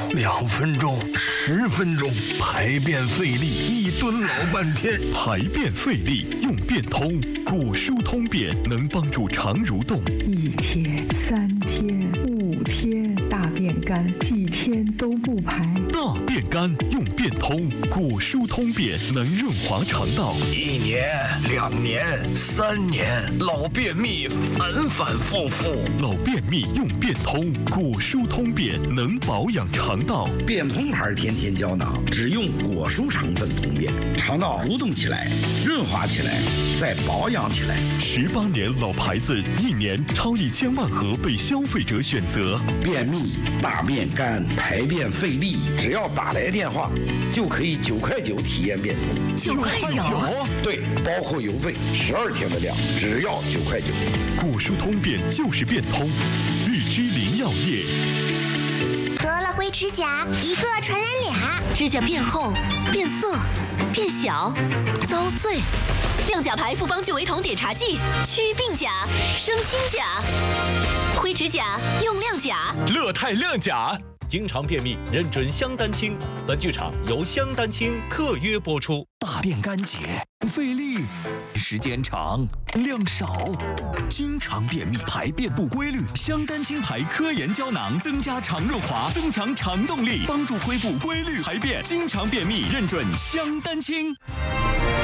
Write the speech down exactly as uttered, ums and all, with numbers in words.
两分钟、十分钟，排便费力，一蹲老半天。 排便费力用便通，果蔬通便能帮助肠蠕动。 一天、三天、五天，大便干，几天都不排。 大便干用便通，果蔬通便能润滑肠道。 一年、两年、三年，老便秘反反复复。 老便秘用便通，果蔬通便能保养肠道。 便通牌天天胶囊，只用果蔬成分通便，肠道蠕动起来，润滑起来，再保养起来。 十八年老牌子，一年超一千万盒被消费者选择。 便秘、大便干、排便费力，只要打来电话，就可以九块九体验便通。 九块九？ 对，包括邮费，十二天的量，只要九块九。 果蔬通便就是便通，日之林药业。 得了灰指甲，一个传染俩， 指甲变厚、变色、变小、遭碎。亮甲牌复方聚维酮碘茶剂，祛病甲，生新甲。灰指甲用亮甲， 乐泰亮甲。经常便秘，认准香丹青。本剧场由香丹青特约播出。 大便干结，费力，时间长，量少，经常便秘，排便不规律。香丹青牌科研胶囊增加肠润滑，增强肠动力，帮助恢复规律排便。经常便秘，认准香丹青。